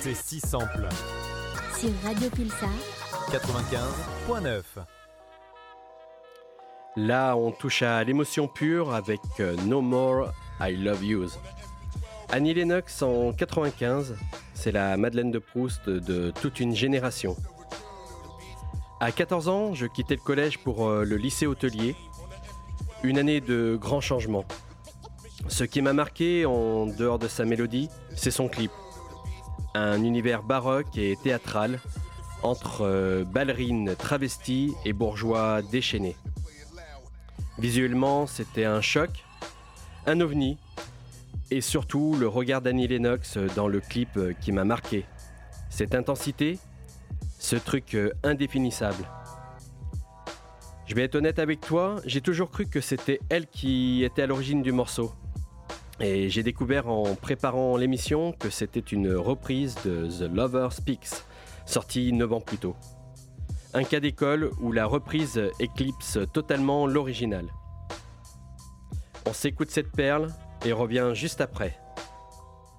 C'est si simple. Sur Radio Pulsar 95.9. Là, on touche à l'émotion pure avec No More I Love Yous. Annie Lennox en 95, c'est la Madeleine de Proust de toute une génération. À 14 ans, je quittais le collège pour le lycée hôtelier. Une année de grands changements. Ce qui m'a marqué, en dehors de sa mélodie, c'est son clip. Un univers baroque et théâtral, entre ballerines travesties et bourgeois déchaînés. Visuellement, c'était un choc, un ovni, et surtout le regard d'Annie Lennox dans le clip qui m'a marqué. Cette intensité, ce truc indéfinissable. Je vais être honnête avec toi, j'ai toujours cru que c'était elle qui était à l'origine du morceau. Et j'ai découvert en préparant l'émission que c'était une reprise de The Lover Speaks, sortie 9 ans plus tôt. Un cas d'école où la reprise éclipse totalement l'original. On s'écoute cette perle et revient juste après.